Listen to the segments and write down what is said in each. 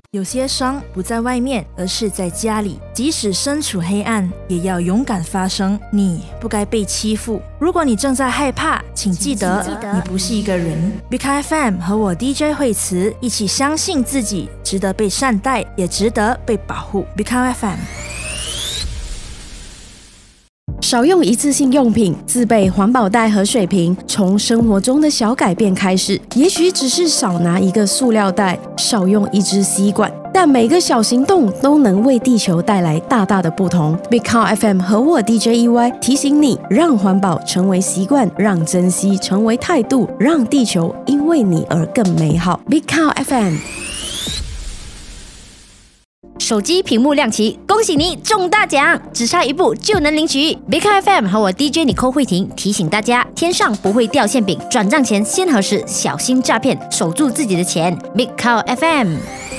有些伤不在外面，而是在家里。即使身处黑暗，也要勇敢发声。你不该被欺负。如果你正在害怕，请记得你不是一个人。Big FM 和我 DJ 惠慈一起相信自己，值得被善待，也值得被保护。Big FM。 少用一次性用品，自备环保袋和水瓶，从生活中的小改变开始。也许只是少拿一个塑料袋，少用一支吸管，但每个小行动都能为地球带来大大的不同。Big Cow FM 和我 DJ EY 提醒你，让环保成为习惯，让珍惜成为态度，让地球因为你而更美好。Big Cow FM。 手机屏幕亮起，恭喜你中大奖，只差一步就能领取。Big FM 和我 DJ 尼寇慧婷提醒大家，天上不会掉馅饼，转账前先核实，小心诈骗，守住自己的钱。Big Cow FM。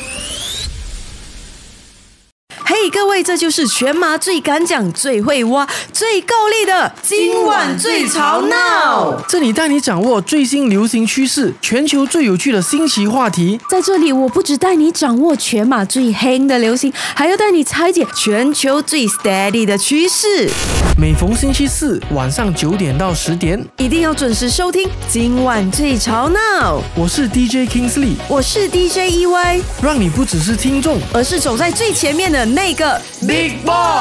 嘿，各位，这就是全马最敢讲、最会挖、最够力的今晚最吵闹。 这里带你掌握最新流行趋势，全球最有趣的新奇话题。 在这里，我不只带你掌握全马最黑的流行，还要带你拆解全球最 steady 的趋势。 每逢星期四晚上9点到10点， 一定要准时收听今晚最吵闹。 我是 DJ Kingsley， 我是 DJ EY， 让你不只是听众， 而是走在最前面的那个 Big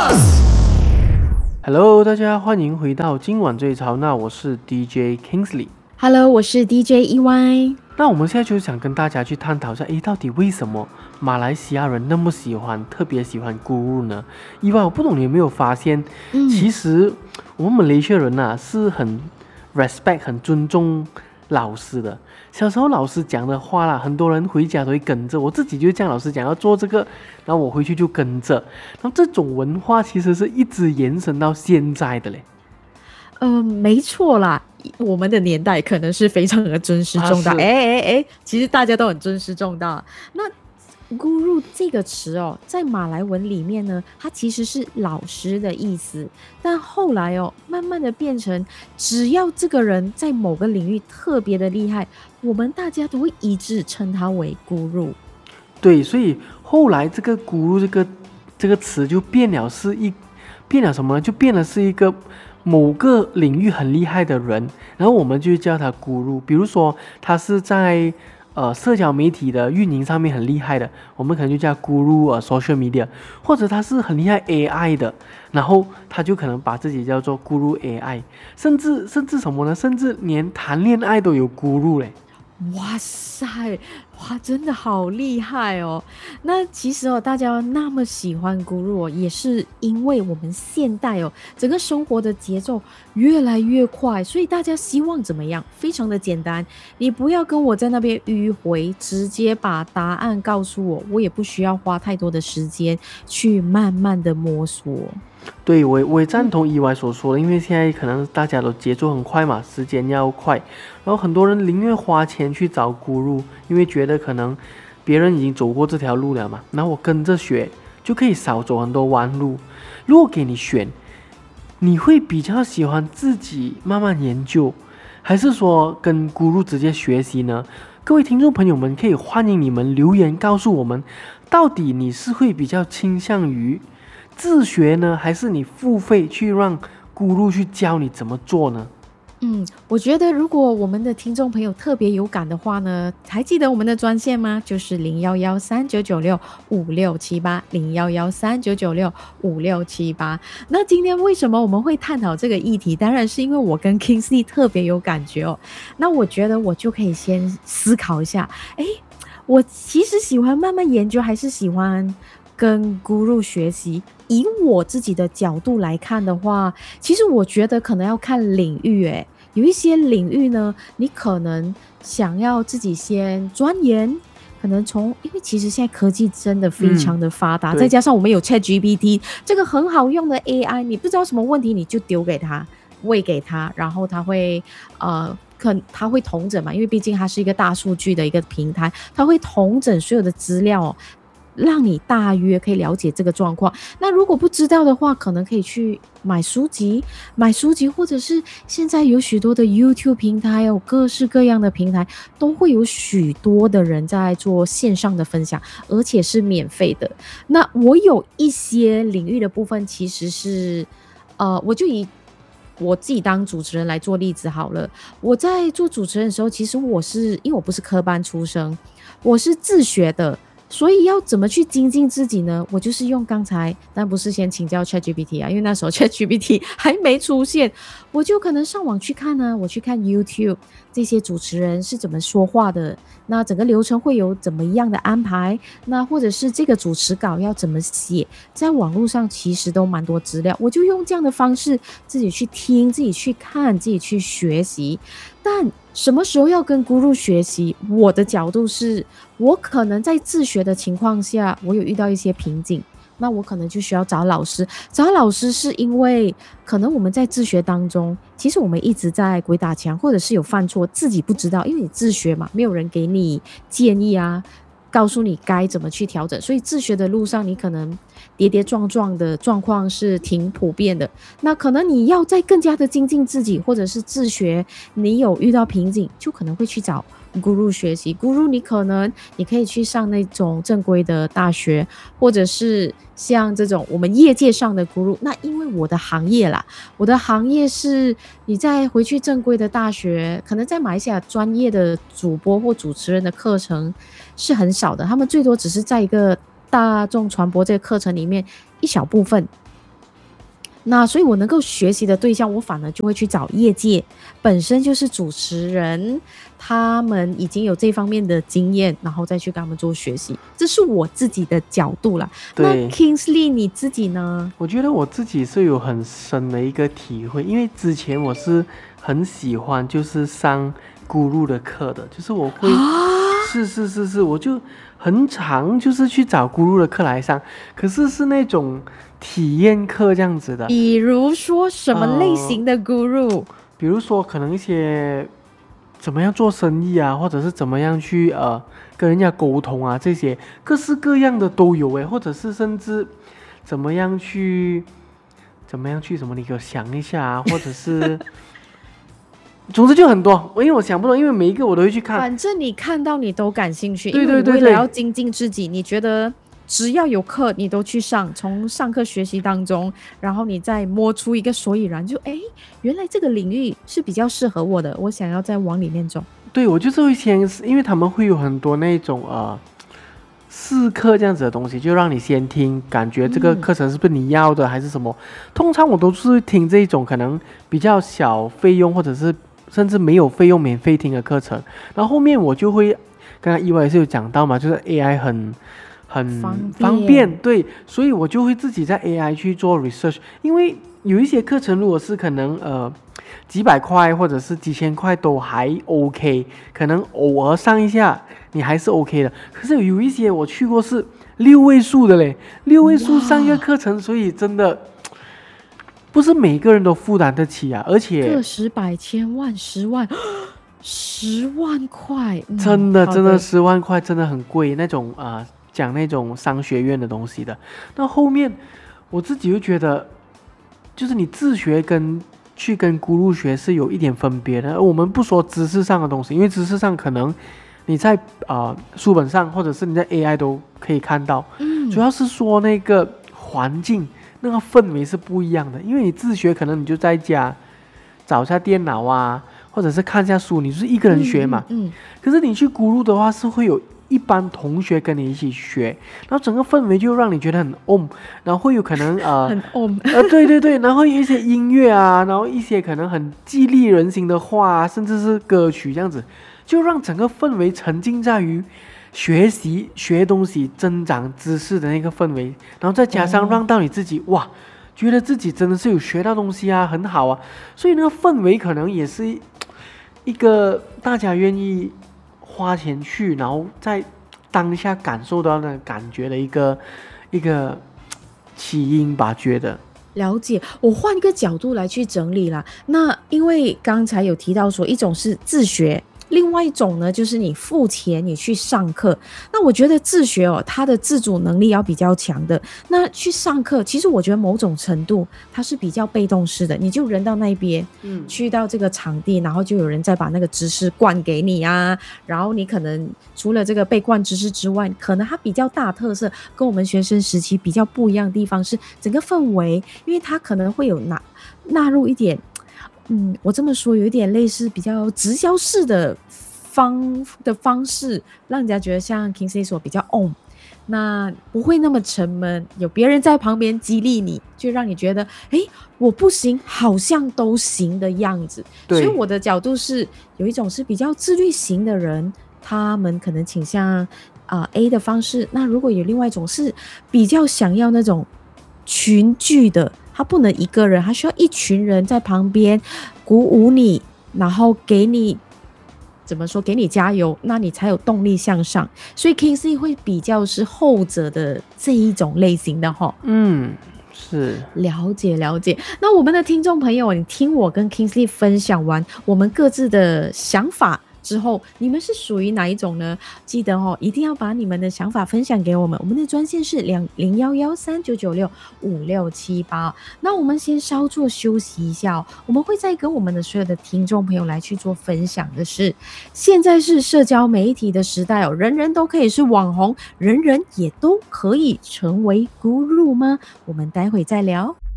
Boss。Hello， 大家欢迎回到今晚最吵闹，我是 DJ Kingsley。Hello， 我是 DJ EY。 那我们现在就想跟大家去探讨一下，到底为什么马来西亚人那么特别喜欢咕噜呢？意外，我不懂你有没有发现，其实我们马来西亚人是很 respect 很尊重老师的。小时候老师讲的话很多人回家都会跟着，我自己就这样，老师讲要做这个，然后我回去就跟着，然后这种文化其实是一直延伸到现在的嘞。 没错啦，我们的年代可能是非常的尊师重道，其实大家都很尊师重道。那Guru 这个词在马来文里面呢，它其实是老师的意思，但后来慢慢的变成，只要这个人在某个领域特别的厉害，我们大家都会一致称他为 Guru。 对，所以后来这个 Guru 这个词就变了什么呢？就变了是一个某个领域很厉害的人，然后我们就叫他 Guru。比如说他是在社交媒体的运营上面很厉害的，我们可能就叫 Guru Social Media， 或者他是很厉害 AI 的，然后他就可能把自己叫做 Guru AI， 甚至什么呢？甚至连谈恋爱都有 Guru 嘞。 哇塞，哇，真的好厉害哦！那其实大家那么喜欢Guru也是因为我们现代整个生活的节奏越来越快，所以大家希望怎么样？非常的简单，你不要跟我在那边迂回，直接把答案告诉我，我也不需要花太多的时间去慢慢的摸索。 对，我也赞同EY所说的，因为现在可能大家都节奏很快嘛，时间要快，然后很多人宁愿花钱去找Guru，因为觉得可能别人已经走过这条路了嘛，然后我跟着学就可以少走很多弯路。如果给你选，你会比较喜欢自己慢慢研究，还是说跟Guru直接学习呢？各位听众朋友们，可以欢迎你们留言告诉我们，到底你是会比较倾向于自学呢，还是你付费去让Guru去教你怎么做呢？ 我觉得如果我们的听众朋友特别有感的话呢，还记得我们的专线吗？就是01139965678，01139965678。那今天为什么我们会探讨这个议题？当然是因为我跟 Kingsley 特别有感觉那我觉得我就可以先思考一下，我其实喜欢慢慢研究，还是喜欢跟Guru学习？以我自己的角度来看的话，其实我觉得可能要看领域有一些领域呢，你可能想要自己先钻研，可能因为其实现在科技真的非常的发达，再加上我们有 ChatGPT 这个很好用的 AI， 你不知道什么问题你就丢给他，喂给他，然后他会他会统整嘛，因为毕竟它是一个大数据的一个平台，它会统整所有的资料让你大约可以了解这个状况。那如果不知道的话，可能可以去买书籍，或者是现在有许多的 YouTube 平台，有各式各样的平台，都会有许多的人在做线上的分享，而且是免费的。那我有一些领域的部分，其实是我就以我自己当主持人来做例子好了。我在做主持人的时候，其实因为我不是科班出身，我是自学的。所以要怎么去精进自己呢？我就是用刚才，但不是先请教 ChatGPT 啊，因为那时候 ChatGPT 还没出现，我就可能上网去看啊，我去看 YouTube 这些主持人是怎么说话的，那整个流程会有怎么样的安排，那或者是这个主持稿要怎么写，在网络上其实都蛮多资料，我就用这样的方式自己去听，自己去看，自己去学习。但什么时候要跟 Guru 学习？我的角度是，我可能在自学的情况下，我有遇到一些瓶颈，那我可能就需要找老师。找老师是因为可能我们在自学当中，其实我们一直在鬼打墙，或者是有犯错，自己不知道，因为你自学嘛，没有人给你建议啊，告诉你该怎么去调整，所以自学的路上你可能跌跌撞撞的状况是挺普遍的。那可能你要再更加的精进自己，或者是自学你有遇到瓶颈，就可能会去找 Guru 学习。 Guru 你可以去上那种正规的大学，或者是像这种我们业界上的 Guru。 那因为我的行业是你再回去正规的大学，可能在马来西亚专业的主播或主持人的课程是很少的，他们最多只是在一个大众传播这个课程里面一小部分。那所以我能够学习的对象，我反而就会去找业界本身就是主持人，他们已经有这方面的经验，然后再去跟他们做学习。这是我自己的角度啦。那 Kingsley 你自己呢？我觉得我自己是有很深的一个体会，因为之前我是很喜欢就是上 Guru 的课的，就是我会是，我就很常就是去找 Guru 的课来上，可是那种体验课这样子的。 比如说什么类型的 Guru？ 比如说可能一些怎么样做生意啊，或者是怎么样去跟人家沟通啊，这些各式各样的都有诶，或者是甚至怎么样去什么，你给我想一下啊，或者是总之就很多，因为我想不懂，因为每一个我都会去看。 反正你看到你都感兴趣， 对， 因为你为了要精进自己，你觉得只要有课你都去上，从上课学习当中，然后你再摸出一个所以然，就原来这个领域是比较适合我的，我想要再往里面走。 对，我就是会先，因为他们会有很多那种试课这样子的东西，就让你先听，感觉这个课程是不是你要的，还是什么。通常我都是听这种可能比较小费用，或者是甚至没有费用免费听的课程，然后后面我就会，刚刚意外也是有讲到嘛，就是 AI 很方便，对，所以我就会自己在 AI 去做 research， 因为有一些课程如果是可能几百块或者是几千块都还 OK， 可能偶尔上一下你还是 OK 的，可是有一些我去过是6位数的嘞，6位数上一个课程，所以真的不是每个人都负担得起啊，而且个十百千万10万块， 真的10万块真的很贵，那种讲那种商学院的东西的。那后面我自己就觉得，就是你自学跟 Guru 学是有一点分别的。我们不说知识上的东西，因为知识上可能你在书本上或者是你在 AI 都可以看到，主要是说那个环境那个氛围是不一样的。因为你自学可能你就在家找一下电脑啊，或者是看一下书，你就是一个人学嘛，可是你去 Guru 的话是会有一般同学跟你一起学，然后整个氛围就让你觉得很然后会有可能很对，然后有一些音乐啊，然后一些可能很激励人心的话啊，甚至是歌曲这样子，就让整个氛围沉浸在于学东西增长知识的那个氛围，然后再加上让到你自己哇觉得自己真的是有学到东西啊，很好啊，所以那个氛围可能也是一个大家愿意花钱去，然后在当下感受到那感觉的一个起因吧，觉得。 了解，我换一个角度来去整理啦。那因为刚才有提到说，一种是自学， 另外一种呢，就是你付钱你去上课。那我觉得自学它的自主能力要比较强的。那去上课，其实我觉得某种程度它是比较被动式的，你就人到那边，去到这个场地，然后就有人再把那个知识灌给你啊。然后你可能除了这个被灌知识之外，可能它比较大特色，跟我们学生时期比较不一样的地方是整个氛围，因为它可能会有纳入一点。我这么说有一点类似比较直销式的方式，让人家觉得像 Kingsley 所比较那不会那么沉闷，有别人在旁边激励你，就让你觉得我不行好像都行的样子。所以我的角度是有一种是比较自律型的人，他们可能倾向A 的方式。那如果有另外一种是比较想要那种群聚的，他不能一个人，他需要一群人在旁边鼓舞你，然后给你怎么说，给你加油，那你才有动力向上。所以 Kingsley 会比较是后者的这一种类型的是了解。那我们的听众朋友，你听我跟 Kingsley 分享完我们各自的想法之后，你们是属于哪一种呢？记得一定要把你们的想法分享给我们。我们的专线是201139965678。那我们先稍作休息一下我们会再跟我们的所有的听众朋友来去做分享的是，现在是社交媒体的时代人人都可以是网红，人人也都可以成为 guru 吗？我们待会再聊。